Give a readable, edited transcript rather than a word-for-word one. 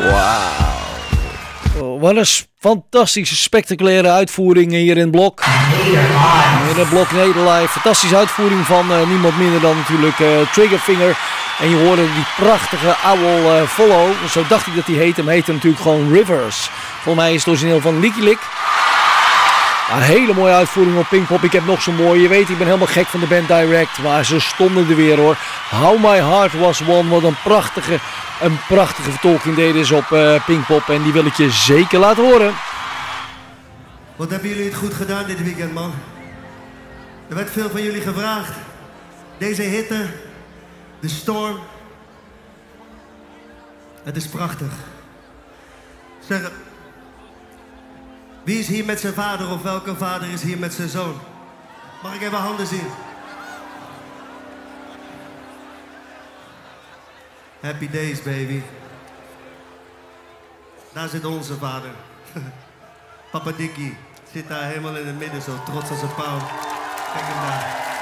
Wauw. Wat een fantastische, spectaculaire uitvoering hier in het blok. In het blok Nederlive. Fantastische uitvoering van niemand minder dan natuurlijk Triggerfinger. En je hoorde die prachtige Owl Follow. Zo dacht ik dat hij heette. Maar heette natuurlijk gewoon Rivers. Volgens mij is het origineel van Licky Lick. Een hele mooie uitvoering op Pinkpop. Ik heb nog zo'n mooie. Je weet, ik ben helemaal gek van de band Direct. Maar ze stonden er weer hoor. How My Heart Was One. Wat een prachtige vertolking deden ze op Pinkpop. En die wil ik je zeker laten horen. Wat hebben jullie het goed gedaan dit weekend, man. Er werd veel van jullie gevraagd. Deze hitte. De storm. Het is prachtig. Zeg, wie is hier met zijn vader of welke vader is hier met zijn zoon? Mag ik even handen zien? Happy days, baby. Daar zit onze vader. Papa Dickie zit daar helemaal in het midden, zo trots als een pauw. Kijk hem daar.